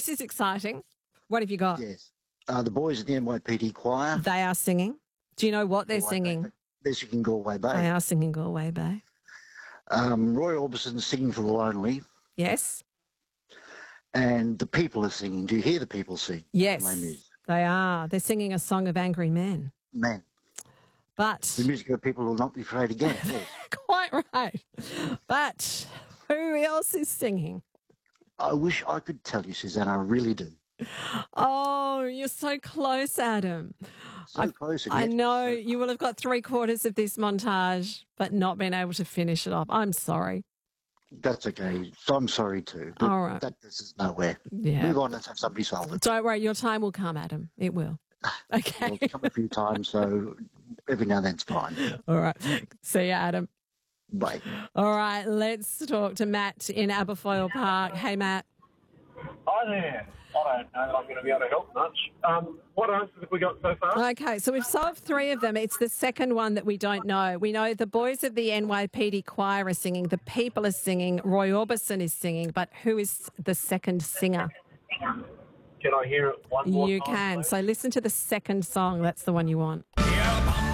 this is exciting. What have you got? Yes. The boys at the NYPD choir. They are singing. Do you know what they're singing? They're singing Galway Bay. They are singing Galway Bay. Roy Orbison's singing for the lonely. Yes. And the people are singing. Do you hear the people sing? Yes, they are. They're singing a song of angry men. Men. But the music of people will not be afraid again. Yes. Quite right. But who else is singing? I wish I could tell you, Suzanne. I really do. Oh, you're so close, Adam. So close. I know you will have got 3/4 of this montage, but not been able to finish it off. I'm sorry. That's okay. So I'm sorry too. But all right. This is nowhere. Yeah. Move on and have somebody solve it. Don't worry. Your time will come, Adam. It will. Okay. It'll come a few times, so every now and then it's fine. All right. See you, Adam. Bye. All right. Let's talk to Matt in Aberfoyle Park. Hey, Matt. Hi there. I don't know that I'm going to be able to help much. What answers have we got so far? Okay, so we've solved 3 of them. It's the second one that we don't know. We know the boys of the NYPD choir are singing, the people are singing, Roy Orbison is singing, but who is the second singer? Can I hear it one more time? You can. Please? So listen to the second song. That's the one you want. Yeah.